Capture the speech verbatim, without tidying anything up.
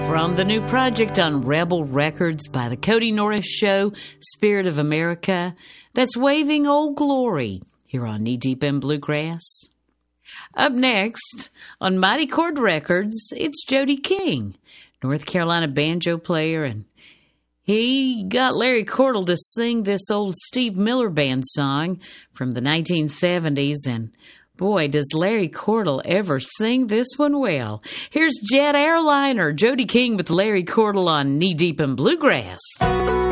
From the new project on Rebel Records by the Cody Norris Show, Spirit of America, that's Waving Old Glory here on Knee Deep in Bluegrass. Up next, on Mighty Chord Records, it's Jody King, North Carolina banjo player, and he got Larry Cordle to sing this old Steve Miller Band song from the nineteen seventies, and boy, does Larry Cordle ever sing this one well. Here's Jet Airliner, Jody King with Larry Cordle on Knee Deep in Bluegrass.